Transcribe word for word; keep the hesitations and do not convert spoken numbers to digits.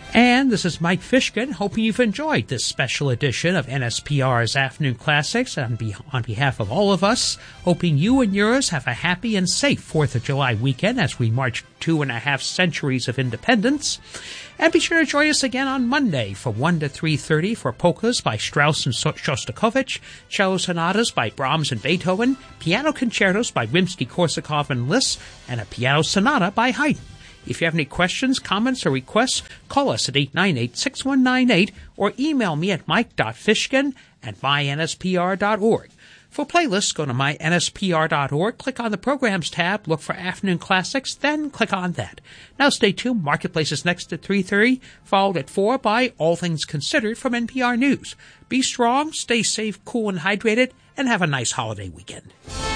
And this is Mike Fishkin, hoping you've enjoyed this special edition of N S P R's Afternoon Classics. On, be- on behalf of all of us, hoping you and yours have a happy and safe fourth of July weekend as we march two and a half centuries of independence. And be sure to join us again on Monday from one to three thirty for polkas by Strauss and Shostakovich, cello sonatas by Brahms and Beethoven, piano concertos by Rimsky-Korsakov and Liszt, and a piano sonata by Haydn. If you have any questions, comments, or requests, call us at eight nine eight, six one nine eight or email me at mike dot fishkin at my n s p r dot org. For playlists, go to my n s p r dot org, click on the Programs tab, look for Afternoon Classics, then click on that. Now stay tuned. Marketplace is next at three thirty, followed at four by All Things Considered from N P R News. Be strong, stay safe, cool, and hydrated, and have a nice holiday weekend.